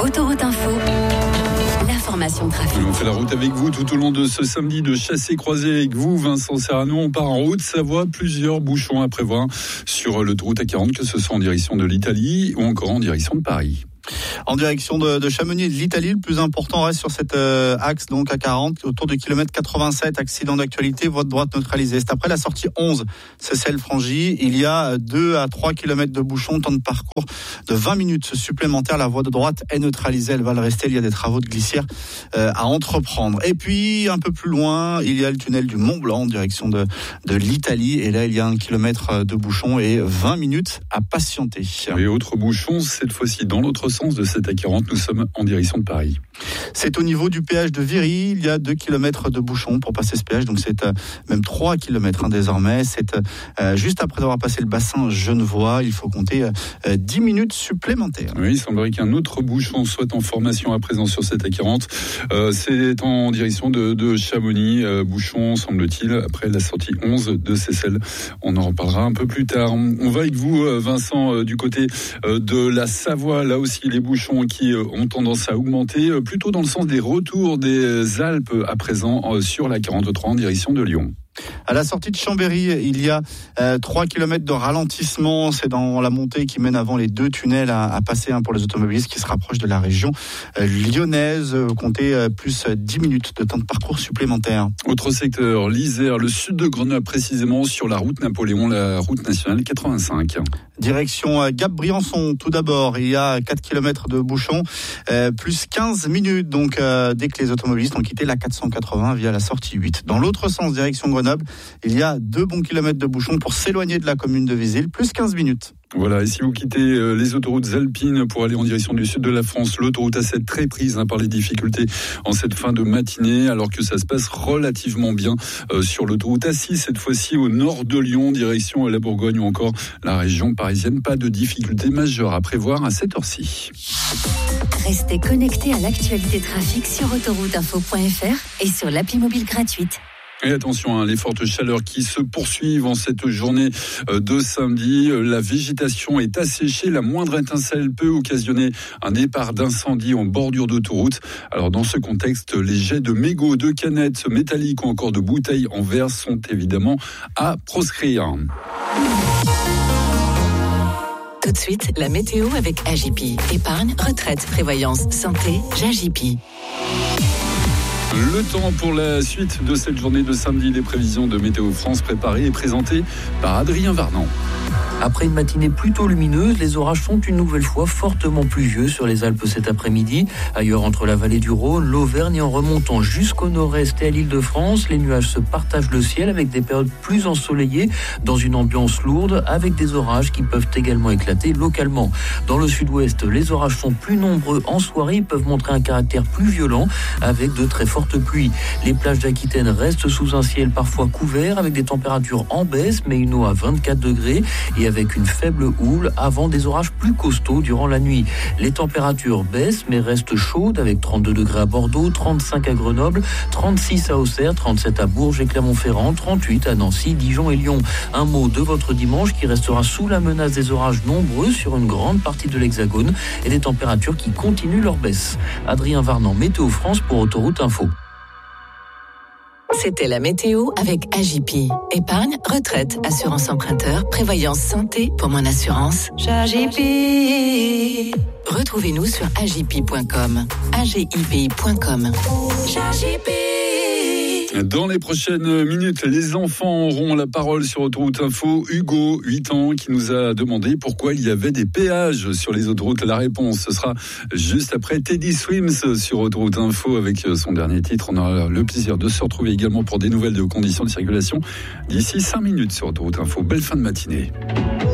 Autoroute Info, l'information trafic. On fait la route avec vous tout au long de ce samedi de chassé-croisé avec vous, Vincent Serrano. On part en Haute-Savoie, plusieurs bouchons à prévoir sur l'autoroute A40, que ce soit en direction de l'Italie ou encore en direction de Paris. En direction de Chamonix et de l'Italie, le plus important reste sur cet axe, donc à 40, autour du kilomètre 87, accident d'actualité, voie de droite neutralisée. C'est après la sortie 11, c'est celle franchie. Il y a 2 à 3 kilomètres de bouchons, temps de parcours de 20 minutes supplémentaires. La voie de droite est neutralisée, elle va le rester. Il y a des travaux de glissière à entreprendre. Et puis, un peu plus loin, il y a le tunnel du Mont Blanc en direction de l'Italie. Et là, il y a 1 kilomètre de bouchons et 20 minutes à patienter. Et autre bouchon, cette fois-ci dans l'autre sens de cette A40, nous sommes en direction de Paris. C'est au niveau du péage de Viry, il y a 2 kilomètres de bouchons pour passer ce péage, donc c'est même 3 kilomètres désormais. C'est juste après avoir passé le bassin genevois, il faut compter 10 minutes supplémentaires. Oui, il semblerait qu'un autre bouchon soit en formation à présent sur cette A40. C'est en direction de Chamonix, bouchon semble-t-il, après la sortie 11 de Seyssel. On en reparlera un peu plus tard. On va avec vous, Vincent, du côté de la Savoie. Là aussi, les bouchons qui ont tendance à augmenter, plutôt dans le sens des retours des Alpes à présent sur la 43 en direction de Lyon. À la sortie de Chambéry, il y a 3 kilomètres de ralentissement. C'est dans la montée qui mène avant les 2 tunnels à passer pour les automobilistes qui se rapprochent de la région lyonnaise. Comptez plus 10 minutes de temps de parcours supplémentaire. Autre secteur, l'Isère, le sud de Grenoble précisément, sur la route Napoléon, la route nationale 85. Direction Gap-Briançon, tout d'abord. Il y a 4 kilomètres de bouchons, plus 15 minutes. Donc, dès que les automobilistes ont quitté la 480 via la sortie 8. Dans l'autre sens, direction Grenoble, il y a 2 bons kilomètres de bouchons pour s'éloigner de la commune de Vézille, plus 15 minutes. Voilà, et si vous quittez les autoroutes alpines pour aller en direction du sud de la France, l'autoroute A7 très prise par les difficultés en cette fin de matinée, alors que ça se passe relativement bien sur l'autoroute A6, cette fois-ci au nord de Lyon, direction la Bourgogne ou encore la région parisienne. Pas de difficultés majeures à prévoir à cette heure-ci. Restez connectés à l'actualité trafic sur autorouteinfo.fr et sur l'appli mobile gratuite. Et attention, les fortes chaleurs qui se poursuivent en cette journée de samedi. La végétation est asséchée. La moindre étincelle peut occasionner un départ d'incendie en bordure d'autoroute. Alors dans ce contexte, les jets de mégots, de canettes métalliques ou encore de bouteilles en verre sont évidemment à proscrire. Tout de suite, la météo avec AJP. Épargne, retraite, prévoyance, santé, AJP. Le temps pour la suite de cette journée de samedi, les prévisions de Météo France préparées et présentées par Adrien Varnan. Après une matinée plutôt lumineuse, les orages sont une nouvelle fois fortement pluvieux sur les Alpes cet après-midi. Ailleurs, entre la vallée du Rhône, l'Auvergne et en remontant jusqu'au nord-est et à l'Île-de-France, les nuages se partagent le ciel avec des périodes plus ensoleillées dans une ambiance lourde avec des orages qui peuvent également éclater localement. Dans le sud-ouest, les orages sont plus nombreux en soirée, ils peuvent montrer un caractère plus violent avec de très fortes pluies. Les plages d'Aquitaine restent sous un ciel parfois couvert avec des températures en baisse, mais une eau à 24 degrés et avec une faible houle avant des orages plus costauds durant la nuit. Les températures baissent mais restent chaudes avec 32 degrés à Bordeaux, 35 à Grenoble, 36 à Auxerre, 37 à Bourges et Clermont-Ferrand, 38 à Nancy, Dijon et Lyon. Un mot de votre dimanche qui restera sous la menace des orages nombreux sur une grande partie de l'Hexagone et des températures qui continuent leur baisse. Adrien Varnan, Météo France pour Autoroute Info. C'était la météo avec AJP. Épargne, retraite, assurance emprunteur, prévoyance santé pour mon assurance. AJP. Retrouvez-nous sur agip.com. agipi.com. AJP. Dans les prochaines minutes, les enfants auront la parole sur Autoroute Info. Hugo, 8 ans, qui nous a demandé pourquoi il y avait des péages sur les autoroutes. La réponse, ce sera juste après Teddy Swims sur Autoroute Info avec son dernier titre. On aura le plaisir de se retrouver également pour des nouvelles de conditions de circulation d'ici 5 minutes sur Autoroute Info. Belle fin de matinée.